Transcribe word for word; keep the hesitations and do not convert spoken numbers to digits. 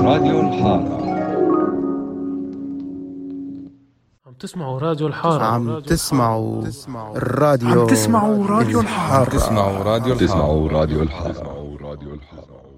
راديو الحارة. عم تسمعوا راديو الحارة. عم تسمعوا الراديو عم تسمعوا راديو الحارة. الحارة. تسمعوا راديو الحارة.